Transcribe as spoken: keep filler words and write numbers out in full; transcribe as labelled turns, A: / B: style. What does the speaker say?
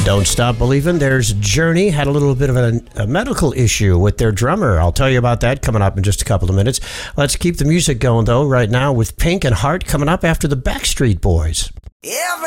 A: Don't Stop Believin'. There's Journey. Had a little bit of a, a medical issue with their drummer. I'll tell you about that coming up in just a couple of minutes. Let's keep the music going, though, right now with Pink and Heart coming up after the Backstreet Boys.
B: Every